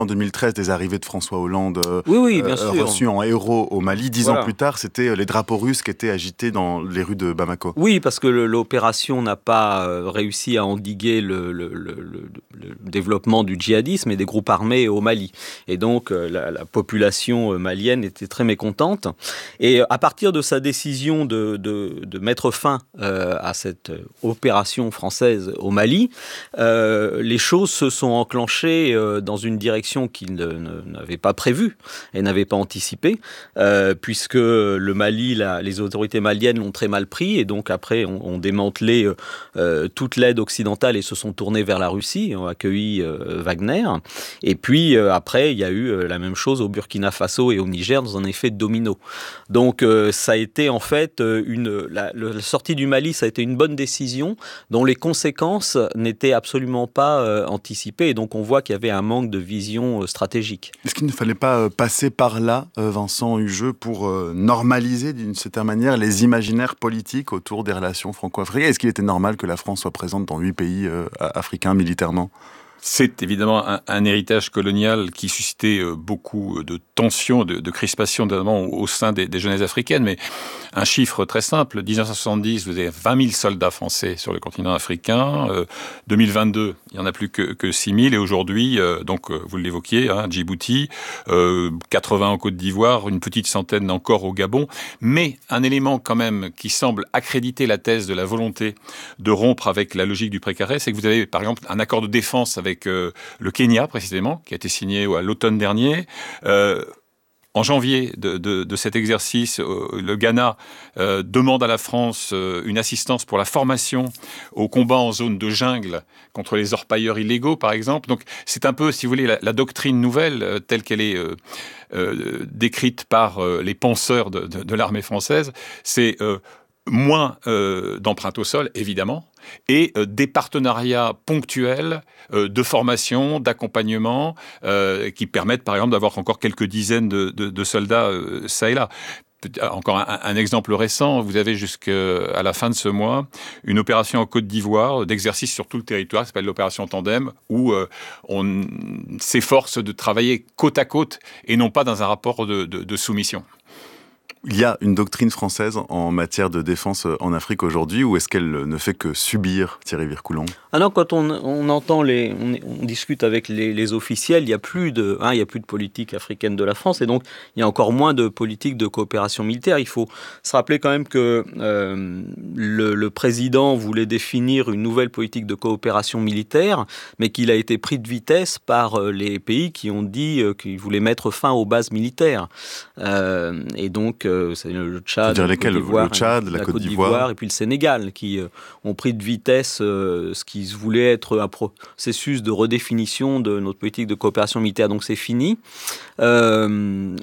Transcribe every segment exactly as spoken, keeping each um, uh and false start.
En deux mille treize, des arrivées de François Hollande euh, oui, oui, bien euh, sûr. reçus en héros au Mali. Dix Voilà. ans plus tard, c'était les drapeaux russes qui étaient agités dans les rues de Bamako. Oui, parce que le, l'opération n'a pas euh, réussi à endiguer le, le, le, le, le développement du djihadisme et des groupes armés au Mali. Et donc, euh, la, la population malienne était très mécontente. Et à partir de sa décision de, de, de mettre fin euh, à cette opération française au Mali, euh, les choses se sont enclenchées euh, dans une direction qu'il ne, ne, n'avait pas prévue et n'avait pas anticipée, euh, puisque le Mali, la, les autorités maliennes l'ont très mal pris, et donc après ont on démantelé euh, toute l'aide occidentale et se sont tournés vers la Russie, ont accueilli euh, Wagner. Et puis euh, après, il y a eu euh, la même chose au Burkina Faso et au Niger dans un effet de domino. Donc euh, ça a été en fait une la, la sortie du Mali, ça a été une bonne décision dont les conséquences n'étaient absolument pas euh, anticipées, et donc on voit qu'il y avait un manque de vision euh, stratégique. Est-ce qu'il ne fallait pas euh, passer par là, euh, Vincent Hugeux, pour euh, normaliser d'une certaine manière les imaginaires politiques autour des relations franco-africaines? Est-ce qu'il était normal que la France soit présente dans huit pays euh, africains militairement? C'est évidemment un, un héritage colonial qui suscitait euh, beaucoup de tensions, de, de crispations, notamment au sein des, des jeunesses africaines. Mais un chiffre très simple, dix-neuf cent soixante-dix, vous avez vingt mille soldats français sur le continent africain. Euh, deux mille vingt-deux, il n'y en a plus que, que six mille. Et aujourd'hui, euh, donc euh, vous l'évoquiez, hein, Djibouti, euh, quatre-vingts en Côte d'Ivoire, une petite centaine encore au Gabon. Mais un élément quand même qui semble accréditer la thèse de la volonté de rompre avec la logique du précaré, c'est que vous avez par exemple un accord de défense avec avec euh, le Kenya, précisément, qui a été signé à l'automne dernier. Euh, en janvier de, de, de cet exercice, euh, le Ghana euh, demande à la France euh, une assistance pour la formation au combat en zone de jungle contre les orpailleurs illégaux, par exemple. Donc, c'est un peu, si vous voulez, la, la doctrine nouvelle, euh, telle qu'elle est euh, euh, décrite par euh, les penseurs de, de, de l'armée française. C'est euh, moins euh, d'empreintes au sol, évidemment, et euh, des partenariats ponctuels euh, de formation, d'accompagnement, euh, qui permettent, par exemple, d'avoir encore quelques dizaines de, de, de soldats euh, ça et là. Encore un, un exemple récent, vous avez jusqu'à la fin de ce mois une opération en Côte d'Ivoire d'exercice sur tout le territoire, qui s'appelle l'opération Tandem, où euh, on s'efforce de travailler côte à côte et non pas dans un rapport de, de, de soumission. Il y a une doctrine française en matière de défense en Afrique aujourd'hui, ou est-ce qu'elle ne fait que subir, Thierry Vircoulon? Ah non, quand on, on entend les, on, on discute avec les, les officiels, il y a plus de, hein, il y a plus de politique africaine de la France, et donc il y a encore moins de politique de coopération militaire. Il faut se rappeler quand même que euh, le, le président voulait définir une nouvelle politique de coopération militaire, mais qu'il a été pris de vitesse par euh, les pays qui ont dit euh, qu'ils voulaient mettre fin aux bases militaires. Euh, et donc euh, c'est le Tchad, le, Côte d'Ivoire, le Tchad, la, la Côte, Côte d'Ivoire. d'Ivoire et puis le Sénégal qui euh, ont pris de vitesse euh, ce qui voulait être un processus de redéfinition de notre politique de coopération militaire. Donc c'est fini. Euh,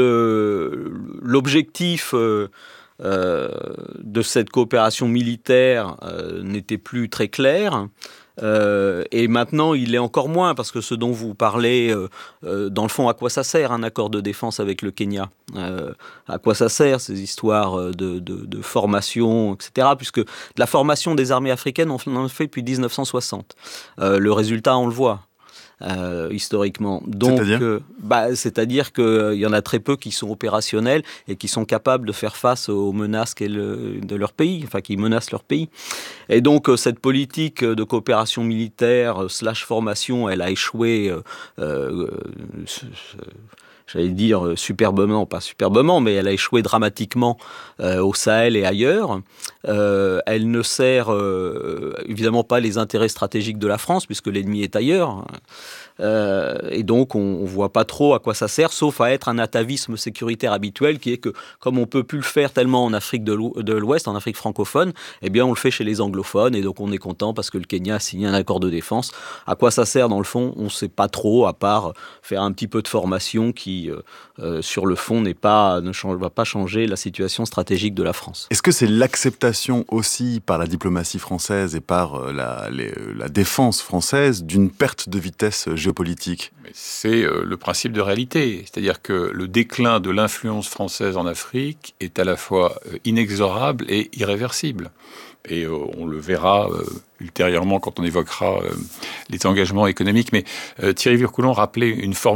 le, l'objectif euh, euh, de cette coopération militaire euh, n'était plus très clair. Euh, et maintenant, il est encore moins, parce que ce dont vous parlez, euh, euh, dans le fond, à quoi ça sert un accord de défense avec le Kenya? euh, À quoi ça sert ces histoires de, de, de formation, et cetera. Puisque de la formation des armées africaines, on en fait depuis dix-neuf cent soixante. Euh, le résultat, on le voit. Euh, historiquement. Donc, c'est-à-dire, euh, bah, c'est-à-dire qu'il euh, y en a très peu qui sont opérationnels et qui sont capables de faire face aux menaces le, de leur pays, enfin qui menacent leur pays. Et donc euh, cette politique de coopération militaire euh, slash formation, elle a échoué. Euh, euh, J'allais dire superbement, pas superbement, mais elle a échoué dramatiquement euh, au Sahel et ailleurs. Euh, elle ne sert euh, évidemment pas les intérêts stratégiques de la France, puisque l'ennemi est ailleurs. Euh, et donc, on ne voit pas trop à quoi ça sert, sauf à être un atavisme sécuritaire habituel, qui est que, comme on ne peut plus le faire tellement en Afrique de l'Ouest, en Afrique francophone, eh bien, on le fait chez les anglophones, et donc on est content parce que le Kenya a signé un accord de défense. À quoi ça sert, dans le fond, on ne sait pas trop, à part faire un petit peu de formation qui, euh, euh, sur le fond, n'est pas, ne change, va pas changer la situation stratégique de la France. Est-ce que c'est l'acceptation aussi par la diplomatie française et par la, les, la défense française d'une perte de vitesse géopolitique? géopolitique? C'est euh, le principe de réalité. C'est-à-dire que le déclin de l'influence française en Afrique est à la fois euh, inexorable et irréversible. Et euh, on le verra euh, ultérieurement quand on évoquera euh, les engagements économiques. Mais euh, Thierry Vircoulon rappelait une forme